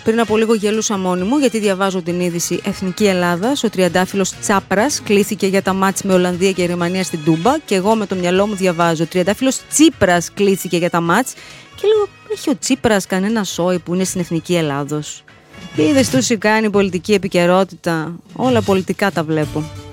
Πριν από λίγο γελούσα μόνη μου, γιατί διαβάζω την είδηση Εθνική Ελλάδας. Ο τριαντάφυλλος Τσάπρας κλήθηκε για τα μάτς με Ολλανδία και Γερμανία στην Τούμπα. Και εγώ με το μυαλό μου διαβάζω. Ο τριαντάφυλλος Τσίπρας κλήθηκε για τα μάτς. Και λέω, έχει ο Τσίπρας κανένα σόι που είναι στην Εθνική Ελλάδος? Είδες τούση κάνει πολιτική επικαιρότητα? Όλα πολιτικά τα βλέπω.